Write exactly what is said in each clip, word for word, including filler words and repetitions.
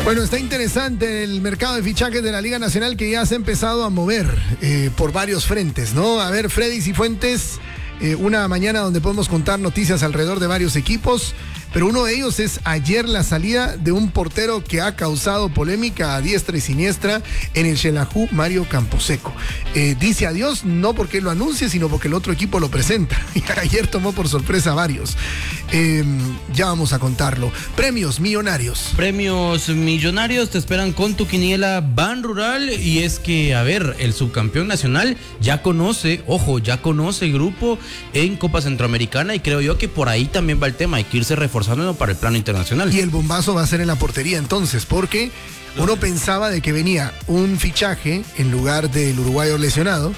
Bueno, está interesante el mercado de fichajes de la Liga Nacional, que ya se ha empezado a mover eh, por varios frentes, ¿no? A ver, Freddy Cifuentes, eh, una mañana donde podemos contar noticias alrededor de varios equipos, pero uno de ellos es ayer la salida de un portero que ha causado polémica a diestra y siniestra en el Xelajú, Mario Camposeco. Eh, dice adiós no porque lo anuncie, sino porque el otro equipo lo presenta. Y ayer tomó por sorpresa a varios. Eh, ya vamos a contarlo. Premios millonarios. Premios millonarios te esperan con tu quiniela Ban Rural. Y es que, a ver, el subcampeón nacional ya conoce, ojo, ya conoce el grupo en Copa Centroamericana, y creo yo que por ahí también va el tema. Hay que irse reforzando para el plano internacional. Y el bombazo va a ser en la portería entonces, porque uno pensaba de que venía un fichaje en lugar del uruguayo lesionado,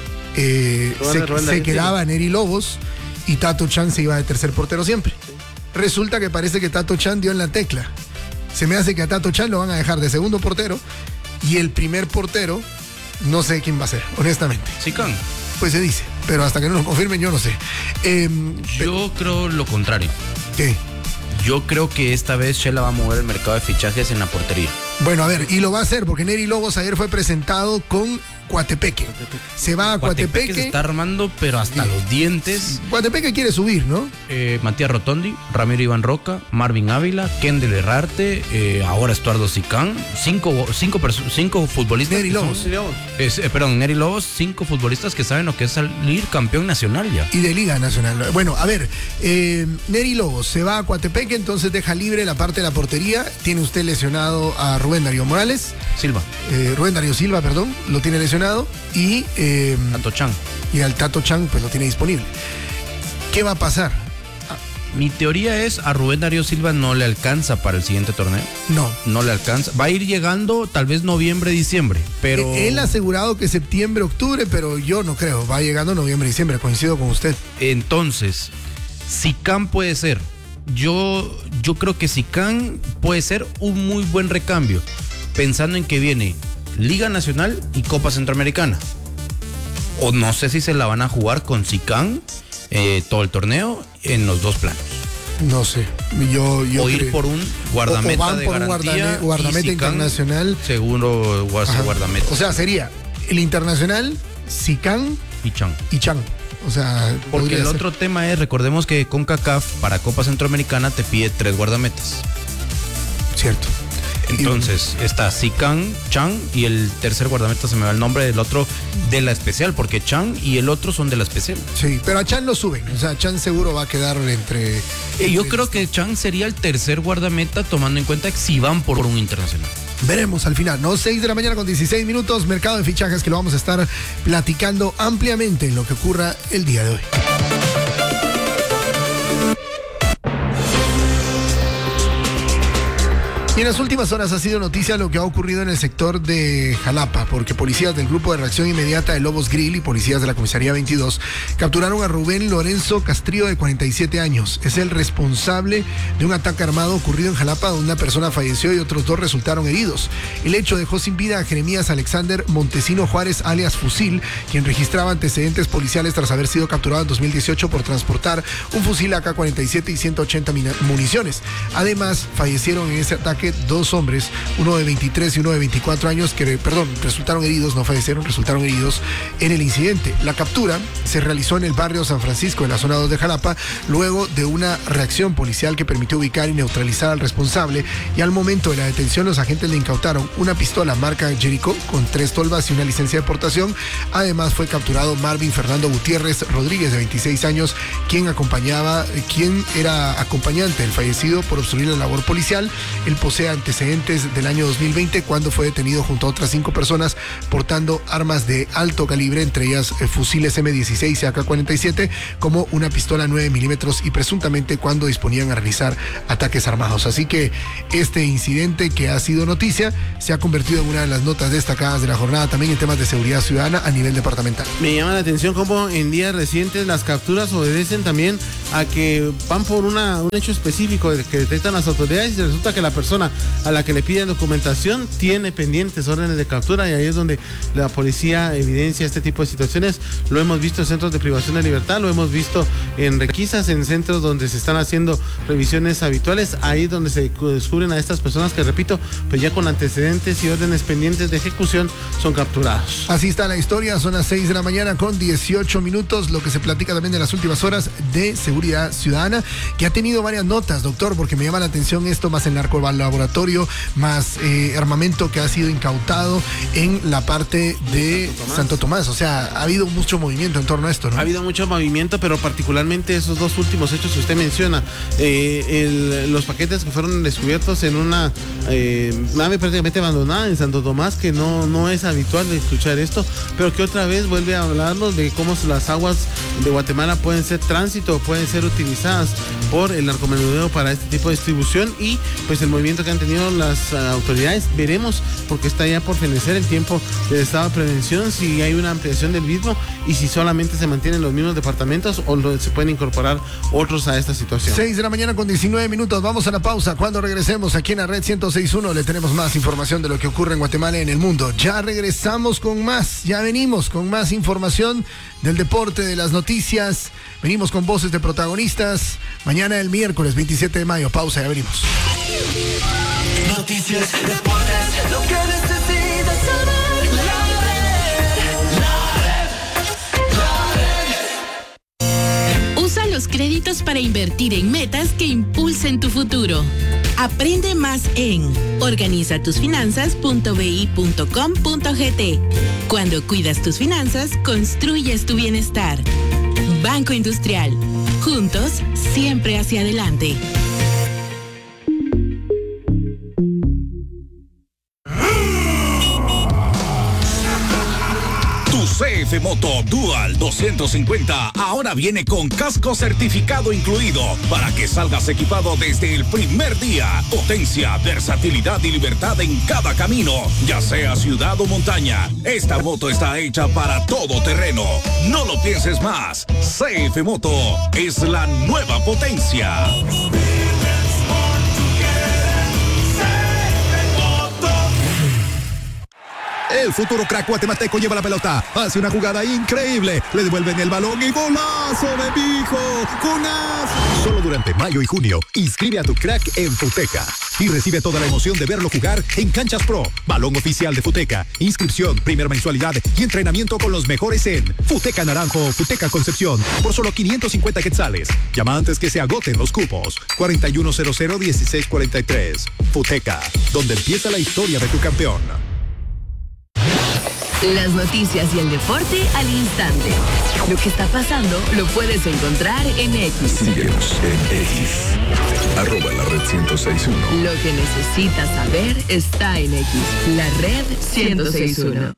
eh, se, se quedaba Neri Lobos y Tato Chan se iba de tercer portero siempre. Resulta que parece que Tato Chan dio en la tecla. Se me hace que a Tato Chan lo van a dejar de segundo portero, y el primer portero no sé quién va a ser, honestamente. Sican. Pues se dice, pero hasta que no lo confirmen yo no sé. Eh, yo creo lo contrario. ¿Qué? Yo creo que esta vez Shela va a mover el mercado de fichajes en la portería. Bueno, a ver, y lo va a hacer porque Neri Lobos ayer fue presentado con Coatepeque. Se va a Coatepeque. Coatepeque se está armando, pero hasta sí. los dientes. Coatepeque quiere subir, ¿no? Eh, Matías Rotondi, Ramiro Iván Roca, Marvin Ávila, Kendel Herrarte, eh, ahora Estuardo Sicán. Cinco, cinco, cinco futbolistas. Neri Lobos. Es, eh, perdón, Neri Lobos, cinco futbolistas que saben lo que es salir campeón nacional ya. Y de Liga Nacional. Bueno, a ver, eh, Neri Lobos se va a Coatepeque, entonces deja libre la parte de la portería. Tiene usted lesionado a Rubén Darío Morales. Silva. Eh, Rubén Darío Silva, perdón, lo tiene lesionado. Y eh, Tato Chan. Y al Tato Chan pues lo tiene disponible. ¿Qué va a pasar? Mi teoría es a Rubén Darío Silva no le alcanza para el siguiente torneo. No. No le alcanza. Va a ir llegando tal vez noviembre, diciembre, pero... Él ha asegurado que septiembre, octubre, pero yo no creo. Va llegando noviembre, diciembre, coincido con usted. Entonces, Sicán puede ser. Yo, yo creo que Sicán puede ser un muy buen recambio, pensando en que viene Liga Nacional y Copa Centroamericana. O no sé si se la van a jugar con Sicán eh, todo el torneo en los dos planos. No sé. Yo, yo o ir creo. por un guardameta o, o van de por garantía, un guardame, guardameta internacional. Seguro guardameta. O sea, sería el internacional, Sicán y Chan. Y Chan. O sea, porque el ser. otro tema es, recordemos que CONCACAF para Copa Centroamericana te pide tres guardametas. Cierto. Entonces está Sicán, Chan, y el tercer guardameta se me va el nombre del otro de la especial, porque Chan y el otro son de la especial. Sí, pero a Chan lo suben, o sea, Chan seguro va a quedar entre... entre Yo creo que Chan sería el tercer guardameta, tomando en cuenta que si van por un internacional. Veremos al final, ¿no? seis de la mañana con dieciséis minutos, mercado de fichajes, que lo vamos a estar platicando ampliamente en lo que ocurra el día de hoy. Y en las últimas horas ha sido noticia lo que ha ocurrido en el sector de Jalapa, porque policías del Grupo de Reacción Inmediata de Lobos Grill y policías de la Comisaría veintidós capturaron a Rubén Lorenzo Castrillo, de cuarenta y siete años. Es el responsable de un ataque armado ocurrido en Jalapa, donde una persona falleció y otros dos resultaron heridos. El hecho dejó sin vida a Jeremías Alexander Montesino Juárez, alias Fusil, quien registraba antecedentes policiales tras haber sido capturado en dos mil dieciocho por transportar un fusil A K cuarenta y siete y ciento ochenta municiones. Además, fallecieron en ese ataque dos hombres, uno de veintitrés y uno de veinticuatro años, que, perdón, resultaron heridos, no fallecieron, resultaron heridos en el incidente. La captura se realizó en el barrio San Francisco, en la zona dos de Jalapa, luego de una reacción policial que permitió ubicar y neutralizar al responsable, y al momento de la detención los agentes le incautaron una pistola marca Jericho con tres tolvas y una licencia de portación. Además fue capturado Marvin Fernando Gutiérrez Rodríguez, de veintiséis años, quien acompañaba, quien era acompañante del fallecido por obstruir la labor policial. El posee antecedentes del año dos mil veinte, cuando fue detenido junto a otras cinco personas portando armas de alto calibre, entre ellas eh, fusiles eme dieciséis y A K cuarenta y siete, como una pistola nueve milímetros, y presuntamente cuando disponían a realizar ataques armados. Así que este incidente, que ha sido noticia, se ha convertido en una de las notas destacadas de la jornada, también en temas de seguridad ciudadana a nivel departamental. Me llama la atención cómo en días recientes las capturas obedecen también a que van por una, un hecho específico que detectan las autoridades y resulta que la persona a la que le piden documentación tiene pendientes órdenes de captura, y ahí es donde la policía evidencia este tipo de situaciones. Lo hemos visto en centros de privación de libertad, lo hemos visto en requisas, en centros donde se están haciendo revisiones habituales, ahí es donde se descubren a estas personas que, repito, pues ya con antecedentes y órdenes pendientes de ejecución son capturados. Así está la historia, son las seis de la mañana con dieciocho minutos, lo que se platica también de las últimas horas de seguridad ciudadana, que ha tenido varias notas, doctor, porque me llama la atención esto, más el narcolaboratorio, más eh, armamento que ha sido incautado en la parte de Santo Tomás. Santo Tomás, o sea, ha habido mucho movimiento en torno a esto, ¿no? Ha habido mucho movimiento, pero particularmente esos dos últimos hechos que usted menciona, eh, el, los paquetes que fueron descubiertos en una eh, nave prácticamente abandonada en Santo Tomás, que no, no es habitual de escuchar esto, pero que otra vez vuelve a hablarnos de cómo las aguas de Guatemala pueden ser tránsito, pueden ser utilizadas por el narcomenudeo para este tipo de distribución, y pues el movimiento que han tenido las uh, autoridades. Veremos, porque está ya por fenecer el tiempo del estado de prevención, si hay una ampliación del mismo y si solamente se mantienen los mismos departamentos o lo, se pueden incorporar otros a esta situación. seis de la mañana con diecinueve minutos, vamos a la pausa. Cuando regresemos aquí en la red ciento seis punto uno le tenemos más información de lo que ocurre en Guatemala y en el mundo. Ya regresamos con más, ya venimos con más información del deporte, de las noticias, venimos con voces de protagonistas. Mañana el miércoles veintisiete de mayo, pausa, ya venimos. Noticias, deportes, lo que necesitas saber. La red, la red, la red. Usa los créditos para invertir en metas que impulsen tu futuro. Aprende más en organiza tus finanzas punto b i punto com punto g t. Cuando cuidas tus finanzas, construyes tu bienestar. Banco Industrial. Juntos, siempre hacia adelante. C F Moto Dual doscientos cincuenta ahora viene con casco certificado incluido para que salgas equipado desde el primer día. Potencia, versatilidad y libertad en cada camino, ya sea ciudad o montaña. Esta moto está hecha para todo terreno. No lo pienses más. C F Moto es la nueva potencia. El futuro crack guatemalteco lleva la pelota, hace una jugada increíble, le devuelven el balón y golazo de Mijo, golazo. Solo durante mayo y junio, inscribe a tu crack en Futeca y recibe toda la emoción de verlo jugar en Canchas Pro, balón oficial de Futeca, inscripción, primera mensualidad y entrenamiento con los mejores en Futeca Naranjo o Futeca Concepción por solo quinientos cincuenta quetzales. Llama antes que se agoten los cupos. cuarenta y uno cero cero dieciséis cuarenta y tres. Futeca, donde empieza la historia de tu campeón. Las noticias y el deporte al instante. Lo que está pasando lo puedes encontrar en X. Síguenos en X. Arroba la red ciento seis punto uno. Lo que necesitas saber está en X. La red ciento seis punto uno.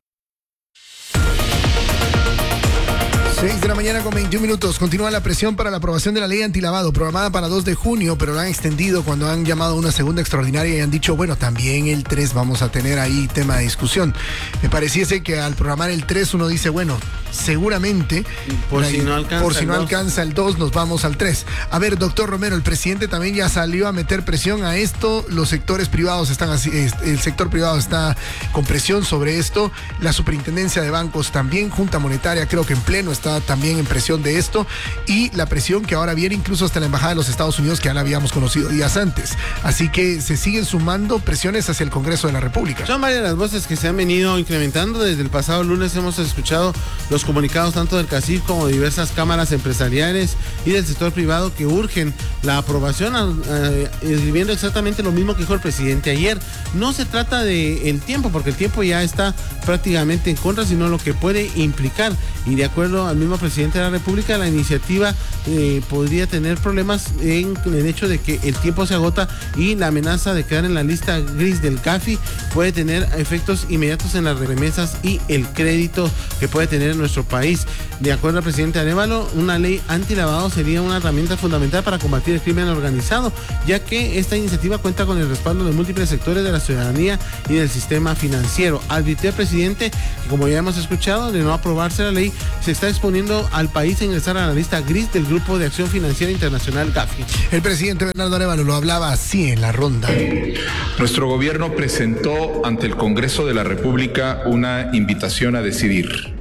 seis de la mañana con veintiún minutos. Continúa la presión para la aprobación de la ley antilavado, programada para dos de junio, pero la han extendido cuando han llamado a una segunda extraordinaria y han dicho, bueno, también el tres vamos a tener ahí tema de discusión. Me pareciese que al programar el tres uno dice, bueno, seguramente por la, si no alcanza, por si no el alcanza el dos, nos vamos al tres. A ver, doctor Romero, el presidente también ya salió a meter presión a esto, los sectores privados están así, el sector privado está con presión sobre esto, la superintendencia de bancos también, Junta Monetaria creo que en pleno está también en presión de esto, y la presión que ahora viene incluso hasta la Embajada de los Estados Unidos, que ya la habíamos conocido días antes. Así que se siguen sumando presiones hacia el Congreso de la República. Son varias las voces que se han venido incrementando. Desde el pasado lunes hemos escuchado los comunicados tanto del CACIF como de diversas cámaras empresariales y del sector privado que urgen la aprobación, eh, escribiendo exactamente lo mismo que dijo el presidente ayer. No se trata de el tiempo, porque el tiempo ya está prácticamente en contra, sino lo que puede implicar. Y de acuerdo al mismo presidente de la República, la iniciativa eh, podría tener problemas en, en el hecho de que el tiempo se agota y la amenaza de quedar en la lista gris del CAFI puede tener efectos inmediatos en las remesas y el crédito que puede tener en nuestro país. De acuerdo al presidente Arévalo, una ley antilavado sería una herramienta fundamental para combatir el crimen organizado, ya que esta iniciativa cuenta con el respaldo de múltiples sectores de la ciudadanía y del sistema financiero. Advirtió el presidente que, como ya hemos escuchado, de no aprobarse la ley, se está exponiendo al país a ingresar a la lista gris del Grupo de Acción Financiera Internacional, Gafi. El presidente Bernardo Arévalo lo hablaba así en la ronda. Nuestro gobierno presentó ante el Congreso de la República una invitación a decidir.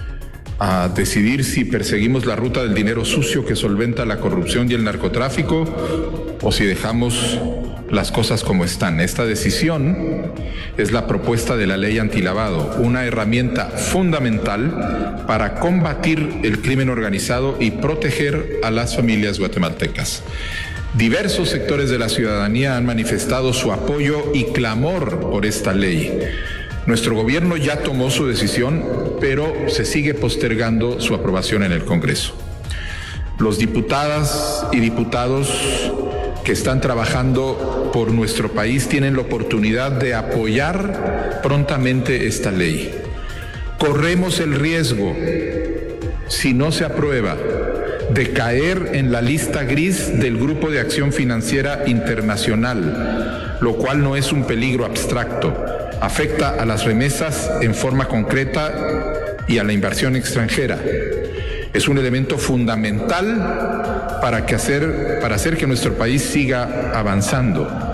A decidir si perseguimos la ruta del dinero sucio que solventa la corrupción y el narcotráfico o si dejamos las cosas como están. Esta decisión es la propuesta de la ley antilavado, una herramienta fundamental para combatir el crimen organizado y proteger a las familias guatemaltecas. Diversos sectores de la ciudadanía han manifestado su apoyo y clamor por esta ley. Nuestro gobierno ya tomó su decisión, pero se sigue postergando su aprobación en el Congreso. Los diputadas y diputados que están trabajando por nuestro país tienen la oportunidad de apoyar prontamente esta ley. Corremos el riesgo, si no se aprueba, de caer en la lista gris del Grupo de Acción Financiera Internacional, lo cual no es un peligro abstracto. Afecta a las remesas en forma concreta y a la inversión extranjera. Es un elemento fundamental para, que hacer, para hacer que nuestro país siga avanzando.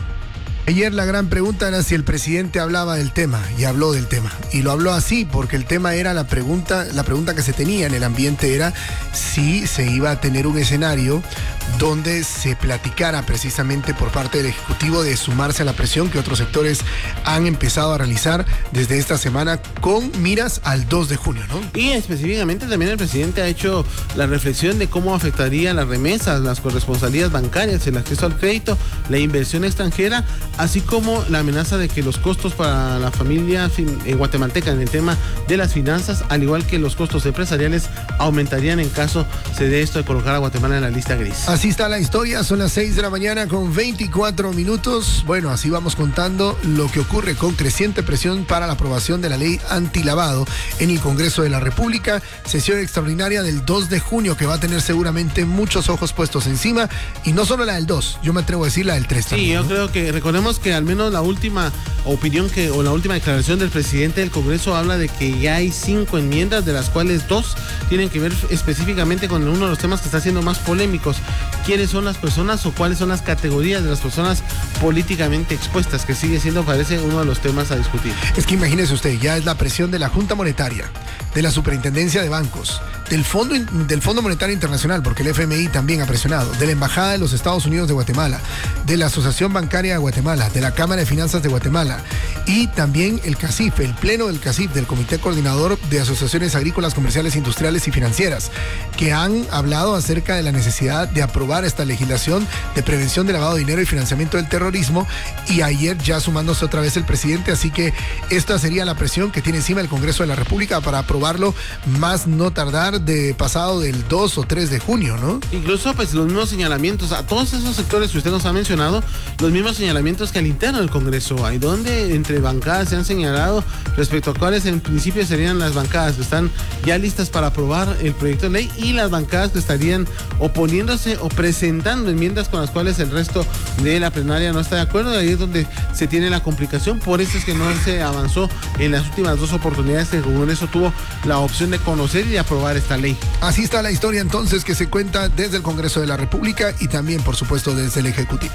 Ayer la gran pregunta era si el presidente hablaba del tema, y habló del tema. Y lo habló así porque el tema era la pregunta, la pregunta que se tenía en el ambiente era si se iba a tener un escenario donde se platicara precisamente por parte del Ejecutivo de sumarse a la presión que otros sectores han empezado a realizar desde esta semana con miras al dos de junio, ¿no? Y específicamente también el presidente ha hecho la reflexión de cómo afectaría las remesas, las corresponsalías bancarias, el acceso al crédito, la inversión extranjera, así como la amenaza de que los costos para la familia eh, guatemalteca en el tema de las finanzas, al igual que los costos empresariales, aumentarían en caso se dé esto de colocar a Guatemala en la lista gris. Así está la historia, son las seis de la mañana con veinticuatro minutos. Bueno, así vamos contando lo que ocurre con creciente presión para la aprobación de la ley antilavado en el Congreso de la República. Sesión extraordinaria del dos de junio que va a tener seguramente muchos ojos puestos encima, y no solo la del dos, yo me atrevo a decir la del tres también. Sí, yo ¿no? creo que recordemos que al menos la última opinión que o la última declaración del presidente del Congreso habla de que ya hay cinco enmiendas, de las cuales dos tienen que ver específicamente con uno de los temas que está siendo más polémicos. ¿Quiénes son las personas o cuáles son las categorías de las personas políticamente expuestas? Que sigue siendo, parece, uno de los temas a discutir. Es que imagínese usted, ya es la presión de la Junta Monetaria, de la Superintendencia de Bancos, del Fondo, del Fondo Monetario Internacional, porque el F M I también ha presionado, de la Embajada de los Estados Unidos de Guatemala, de la Asociación Bancaria de Guatemala, de la Cámara de Finanzas de Guatemala, y también el CACIF, el Pleno del CACIF, del Comité Coordinador de Asociaciones Agrícolas, Comerciales, Industriales y Financieras, que han hablado acerca de la necesidad de aprobar esta legislación de prevención de lavado de dinero y financiamiento del terrorismo, y ayer ya sumándose otra vez el presidente, así que esta sería la presión que tiene encima el Congreso de la República para aprobarlo más no tardar de pasado del dos o tres de junio, ¿no? Incluso pues los mismos señalamientos a todos esos sectores que usted nos ha mencionado, los mismos señalamientos que al interno del Congreso hay, donde entre bancadas se han señalado respecto a cuáles en principio serían las bancadas que están ya listas para aprobar el proyecto de ley y las bancadas que estarían oponiéndose o presentando enmiendas con las cuales el resto de la plenaria no está de acuerdo, y ahí es donde se tiene la complicación. Por eso es que no se avanzó en las últimas dos oportunidades que el Congreso tuvo la opción de conocer y de aprobar esta ley. Así está la historia entonces que se cuenta desde el Congreso de la República y también, por supuesto, desde el Ejecutivo.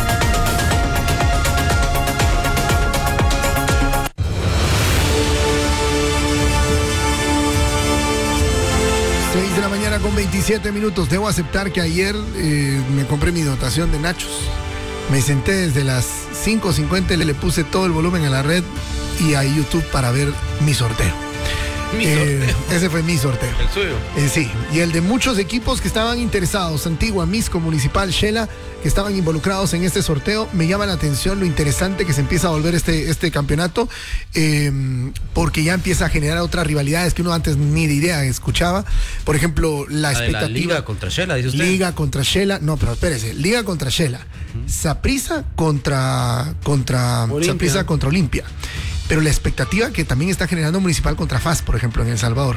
seis de la mañana con veintisiete minutos. Debo aceptar que ayer eh, me compré mi dotación de nachos. Me senté desde las cinco cincuenta y le, le puse todo el volumen a la red y a YouTube para ver mi sorteo. Mi Eh, sorteo. ese fue mi sorteo. El suyo. Eh, sí, y el de muchos equipos que estaban interesados, Antigua, Misco, Municipal, Shela, que estaban involucrados en este sorteo. Me llama la atención lo interesante que se empieza a volver este, este campeonato, eh, porque ya empieza a generar otras rivalidades que uno antes ni de idea escuchaba. Por ejemplo, la La de expectativa. la Liga contra Shela, dice usted. Liga contra Shela, no, pero espérese, Liga contra Shela, Saprissa contra contra Olimpia. Saprissa contra Olimpia. Pero la expectativa que también está generando Municipal contra F A S, por ejemplo, en El Salvador.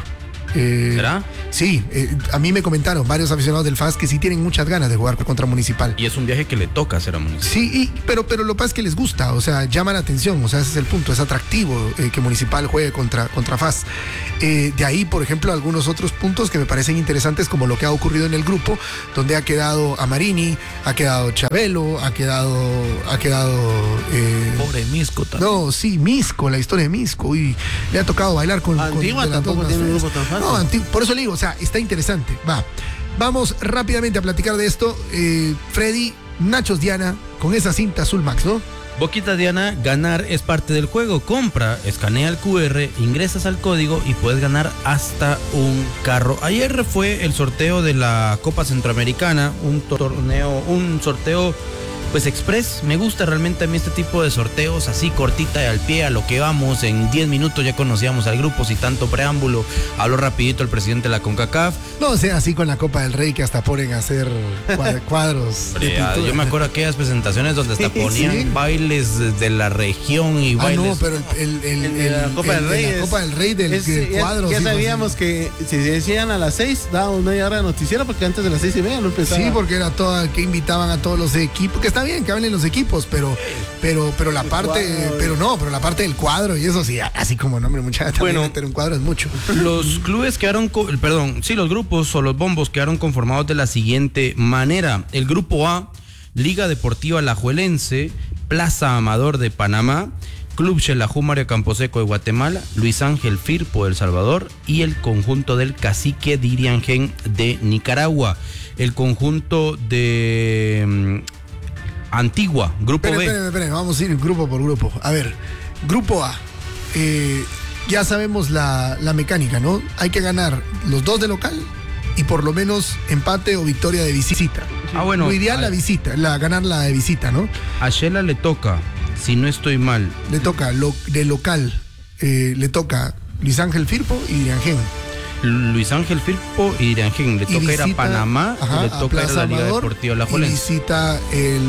Eh, ¿Será? Sí, eh, a mí me comentaron varios aficionados del F A S que sí tienen muchas ganas de jugar contra Municipal. Y es un viaje que le toca hacer a Municipal. Sí, y, pero, pero lo que pasa es que les gusta, o sea, llama la atención, o sea, ese es el punto, es atractivo eh, que Municipal juegue contra, contra F A S. Eh, de ahí, por ejemplo, algunos otros puntos que me parecen interesantes, como lo que ha ocurrido en el grupo, donde ha quedado Amarini, ha quedado Chabelo, ha quedado... Ha quedado eh, Pobre Misco también. No, sí, Misco, la historia de Misco, y le ha tocado bailar con... Antigua con, tampoco tiene un grupo tan fácil. No, Antigua, por eso le digo, o sea, está interesante, va. Vamos rápidamente a platicar de esto. Eh, Freddy, Nachos Diana, con esa cinta azul Max, ¿no? Boquita Diana, ganar es parte del juego. Compra, escanea el cu erre, ingresas al código y puedes ganar hasta un carro. Ayer fue el sorteo de la Copa Centroamericana, un torneo, un sorteo pues express. Me gusta realmente a mí este tipo de sorteos así cortita y al pie, a lo que vamos. En diez minutos ya conocíamos al grupo sin tanto preámbulo. Habló rapidito el presidente de la CONCACAF. No sea así con la Copa del Rey que hasta ponen a hacer cuadros. Hombre, ah, yo me acuerdo aquellas presentaciones donde hasta ponían sí. bailes de, de la región y ah, bailes. No, pero el, el, el, el, el, la Copa el, del Rey. La Copa del Rey del, es, del ya, cuadro. Ya sí, sabíamos sí. que si se decían a las seis, dábamos media hora de noticiero porque antes de las seis y media no empezaba. Sí, porque era toda que invitaban a todos los equipos, que está bien que hablen los equipos. Pero, pero, pero la el parte, cuadro, pero no, pero la parte del cuadro y eso sí, así como nombre, mucha bueno, meter un cuadro es mucho. Los clubes quedaron, perdón, sí, los grupos o los bombos quedaron conformados de la siguiente manera. El grupo A, Liga Deportiva Alajuelense, Plaza Amador de Panamá, Club Xelajú Mario Camposeco de Guatemala, Luis Ángel Firpo de El Salvador y el conjunto del Cacique Diriangén de Nicaragua. El conjunto de Antigua, grupo espere, B. Espere, espere, vamos a ir grupo por grupo. A ver, grupo A. Eh, ya sabemos la, la mecánica, ¿no? Hay que ganar los dos de local y por lo menos empate o victoria de visita. Ah, bueno. Lo ideal a, la visita, la, ganar la de visita, ¿no? A Shela le toca, si no estoy mal. Le toca lo, de local, eh, le toca Luis Ángel Firpo y Diriangén. Luis Ángel Firpo y Diriangén. Le toca visita, ir a Panamá, ajá, le toca ir a la Liga Amador, Deportiva Alajuelense. Y visita el,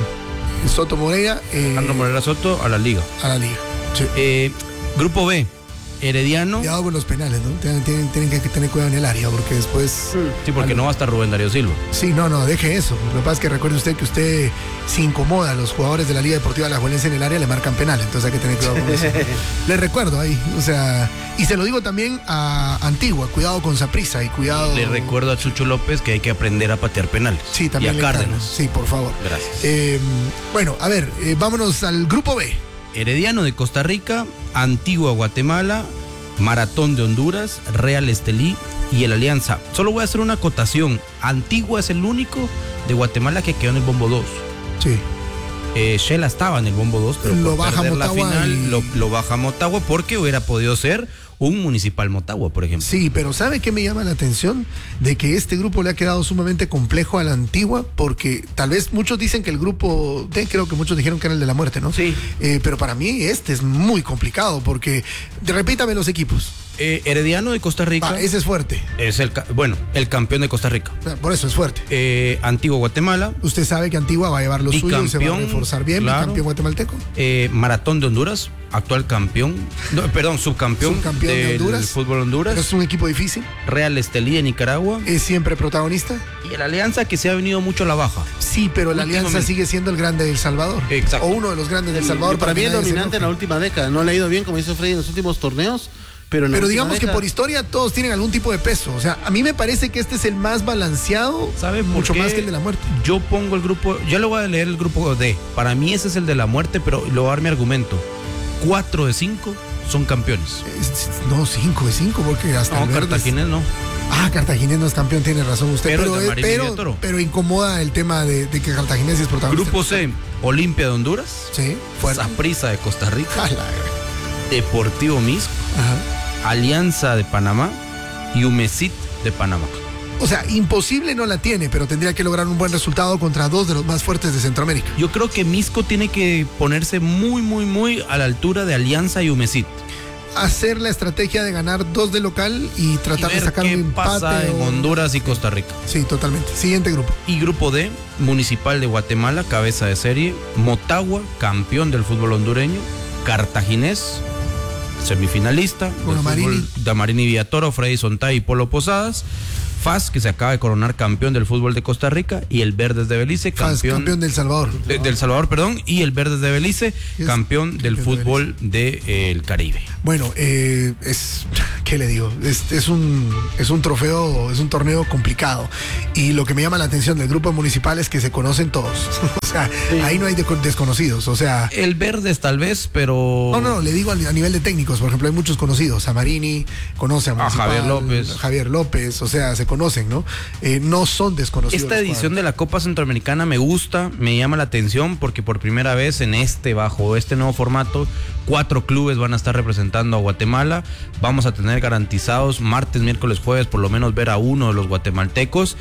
el Soto Moreira. Eh, Alejandro Moreira Soto a la Liga. A la Liga. Sí. Eh, grupo B, Herediano. Cuidado con los penales, ¿no? Tienen, tienen, tienen que tener cuidado en el área porque después... Sí, porque algo. No va a estar Rubén Darío Silva. Sí, no, no, deje eso. Lo que pasa es que recuerde usted que usted se incomoda a los jugadores de la Liga Deportiva Alajuelense en el área, le marcan penal, entonces hay que tener cuidado con eso. Le recuerdo ahí, o sea... Y se lo digo también a Antigua, cuidado con Saprissa y cuidado... Le recuerdo a Chucho López que hay que aprender a patear penales. Sí, también. Y a Cárdenas. Sí, por favor. Gracias. Eh, bueno, a ver, eh, vámonos al grupo B. Herediano de Costa Rica, Antigua Guatemala, Maratón de Honduras, Real Estelí y el Alianza. Solo voy a hacer una acotación. Antigua es el único de Guatemala que quedó en el bombo dos. Sí. Eh, Shela estaba en el bombo dos, pero lo por baja perder Motagua la final y... lo, lo baja Motagua porque hubiera podido ser un Municipal Motagua, por ejemplo. Sí, pero ¿sabe qué me llama la atención? De que este grupo le ha quedado sumamente complejo a la Antigua, porque tal vez muchos dicen que el grupo D, creo que muchos dijeron que era el de la muerte, ¿no? Sí. Eh, pero para mí este es muy complicado, porque, repítame los equipos. Eh, Herediano de Costa Rica. Ah, ese es fuerte. Es el, bueno, el campeón de Costa Rica. Por eso es fuerte. Eh, Antigua Guatemala. Usted sabe que Antigua va a llevar lo suyo campeón, y se va a reforzar bien. Claro. Campeón guatemalteco. Eh, Maratón de Honduras, actual campeón. No, perdón, subcampeón, subcampeón de Honduras. Fútbol Honduras. Pero es un equipo difícil. Real Estelí de Nicaragua. Es siempre protagonista. Y el Alianza que se ha venido mucho a la baja. Sí, pero la Alianza sigue siendo el grande del Salvador. Exacto. O uno de los grandes del Salvador. Y para mí es dominante en la última década. No le ha ido bien, como hizo Freddy, en los últimos torneos. Pero, pero digamos década... que por historia todos tienen algún tipo de peso. O sea, a mí me parece que este es el más balanceado, ¿sabe mucho más que el de la muerte. Yo pongo el grupo, ya lo voy a leer el grupo D. Para mí ese es el de la muerte, pero lo voy a dar mi argumento. Cuatro de cinco son campeones. Es, no, cinco de cinco, porque hasta no, el Cartaginés es... no. Ah, Cartaginés no es campeón, tiene razón usted. Pero, pero, pero, pero, pero incomoda el tema de, de que Cartaginés es protagonista. Grupo C, Olimpia de Honduras. Sí, fuerte. Saprissa de Costa Rica. Jala. Deportivo Misco. Ajá. Alianza de Panamá y Umesit de Panamá. O sea, imposible no la tiene, pero tendría que lograr un buen resultado contra dos de los más fuertes de Centroamérica. Yo creo que Misco tiene que ponerse muy, muy, muy a la altura de Alianza y Umesit. Hacer la estrategia de ganar dos de local y tratar y ver de sacar qué un empate. Pasa en o... Honduras y Costa Rica. Sí, totalmente. Siguiente grupo. Y grupo D, Municipal de Guatemala, cabeza de serie, Motagua, campeón del fútbol hondureño, Cartaginés, semifinalista. Bueno, Marini. Damarini Villatoro, Freddy Sontay y Polo Posadas. F A S, que se acaba de coronar campeón del fútbol de Costa Rica, y el Verdes de Belice, F A S, campeón, campeón del Salvador. De, del Salvador, perdón, y el Verdes de Belice, Es campeón del campeón de fútbol del de, eh, Caribe. Bueno, eh, es, ¿qué le digo? Es, es un es un trofeo, es un torneo complicado. Y lo que me llama la atención del grupo municipal es que se conocen todos. O sea, sí. Ahí no hay de, desconocidos. O sea, el Verdes tal vez, pero... No, no, le digo a, a nivel de técnicos. Por ejemplo, hay muchos conocidos. A Marini, conoce a, a Javier López. Javier López, o sea, se conocen, ¿no? Eh, no son desconocidos. Esta edición de la Copa Centroamericana me gusta, me llama la atención, porque por primera vez en este, bajo este nuevo formato, cuatro clubes van a estar representando a Guatemala. Vamos a tener garantizados martes, miércoles, jueves, por lo menos ver a uno de los guatemaltecos.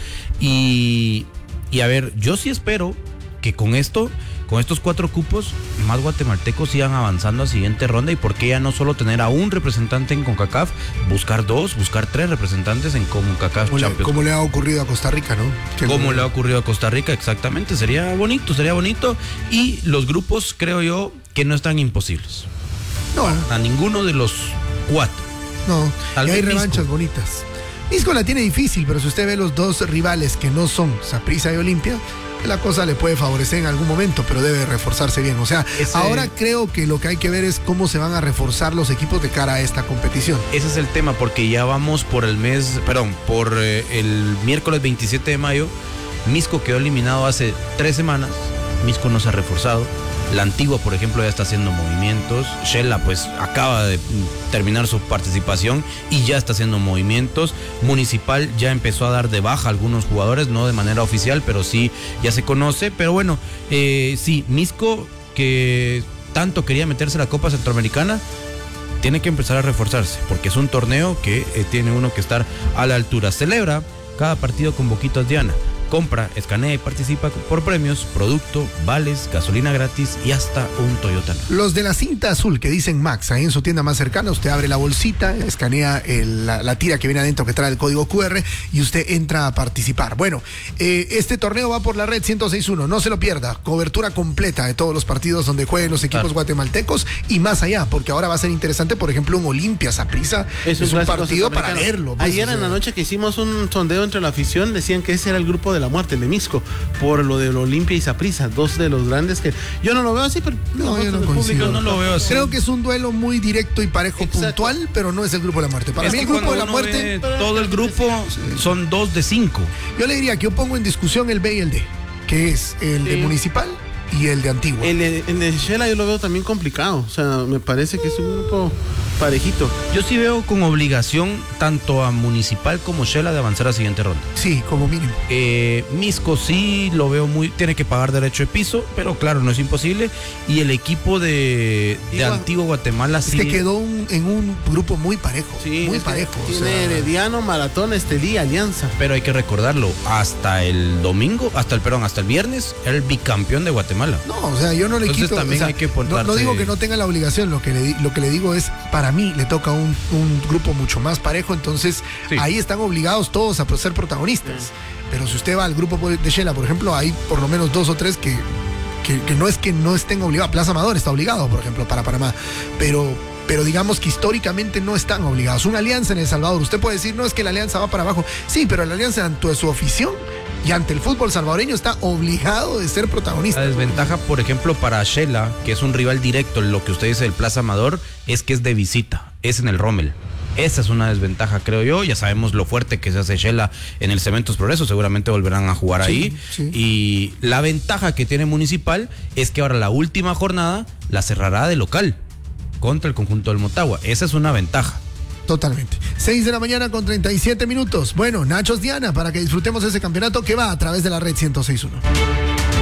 Y, y a ver, yo sí espero que con esto, con estos cuatro cupos, más guatemaltecos sigan avanzando a siguiente ronda. Y por qué ya no solo tener a un representante en CONCACAF, buscar dos, buscar tres representantes en CONCACAF como Champions. Le, como le ha ocurrido a Costa Rica, ¿no? Que como le ha ocurrido a Costa Rica, exactamente. Sería bonito, sería bonito. Y los grupos, creo yo, que no están imposibles. No. A ninguno de los cuatro. No, Tal y hay vez revanchas Misco. bonitas. Misco la tiene difícil, pero si usted ve los dos rivales que no son Saprissa y Olimpia, la cosa le puede favorecer en algún momento, pero debe reforzarse bien. O sea, Ese... ahora creo que lo que hay que ver es cómo se van a reforzar los equipos de cara a esta competición. Ese es el tema, porque ya vamos por el mes, perdón, por eh, el miércoles veintisiete de mayo. Misco quedó eliminado hace tres semanas. Misco no se ha reforzado. La Antigua, por ejemplo, ya está haciendo movimientos. Shela, pues, acaba de terminar su participación y ya está haciendo movimientos. Municipal ya empezó a dar de baja a algunos jugadores, no de manera oficial, pero sí ya se conoce. Pero bueno, eh, sí, Misco, que tanto quería meterse a la Copa Centroamericana, tiene que empezar a reforzarse, porque es un torneo que eh, tiene uno que estar a la altura. Celebra cada partido con boquitas Diana. Compra, escanea y participa por premios, producto, vales, gasolina gratis y hasta un Toyota. Los de la cinta azul que dicen Max, ahí en su tienda más cercana, usted abre la bolsita, escanea el, la, la tira que viene adentro que trae el código cu erre y usted entra a participar. Bueno, eh, este torneo va por la red ciento seis punto uno, no se lo pierda. Cobertura completa de todos los partidos donde jueguen los equipos claro. guatemaltecos y más allá, porque ahora va a ser interesante, por ejemplo, un Olimpia Saprissa. Es, es un, un partido para verlo. Pues, Ayer o sea, en la noche que hicimos un sondeo entre la afición, decían que ese era el grupo de la muerte, el de Misco, por lo de Olimpia y Saprissa, dos de los grandes que yo no lo veo así, pero no, yo no, público, no lo veo así. Creo que es un duelo muy directo y parejo. Exacto. Puntual, pero no es el grupo de la muerte. Para es mí el grupo de la muerte, todo el grupo sí. son dos de cinco. Yo le diría que yo pongo en discusión el B y el D, que es el sí. de Municipal y el de Antigua. El de, el de Shela yo lo veo también complicado, o sea, me parece que es un grupo parejito. Yo sí veo con obligación tanto a Municipal como Shela de avanzar a siguiente ronda. Sí, como mínimo. Eh, Misco sí lo veo muy, tiene que pagar derecho de piso, pero claro, no es imposible. Y el equipo de, de Igual, Antigua Guatemala sí. Es que quedó un, en un grupo muy parejo. Sí, muy parejo. Tiene o sea... Herediano, Maratón, Estelí, Alianza. Pero hay que recordarlo, hasta el domingo, hasta el perdón, hasta el viernes, era el bicampeón de Guatemala. No, o sea, yo no le Entonces, quito. También o sea, hay que no, no digo que no tenga la obligación, lo que le, lo que le digo es, para mí le toca un, un grupo mucho más parejo, entonces sí. ahí están obligados todos a ser protagonistas. Sí. Pero si usted va al grupo de Shela, por ejemplo, hay por lo menos dos o tres que, que, que no es que no estén obligados. Plaza Amador está obligado, por ejemplo, para Panamá, pero, pero digamos que históricamente no están obligados. Una alianza en El Salvador, usted puede decir, no es que la alianza va para abajo, sí, pero la alianza ante su afición y ante el fútbol salvadoreño está obligado de ser protagonista. La desventaja, por ejemplo, para Shela, que es un rival directo, lo que usted dice del Plaza Amador, es que es de visita, es en el Rommel. Esa es una desventaja, creo yo. Ya sabemos lo fuerte que se hace Shela en el Cementos Progreso. Seguramente volverán a jugar sí, ahí. Sí. Y la ventaja que tiene Municipal es que ahora la última jornada la cerrará de local contra el conjunto del Motagua. Esa es una ventaja. Totalmente. seis de la mañana con treinta y siete minutos. Bueno, Nachos Diana, para que disfrutemos ese campeonato que va a través de la red ciento seis punto uno.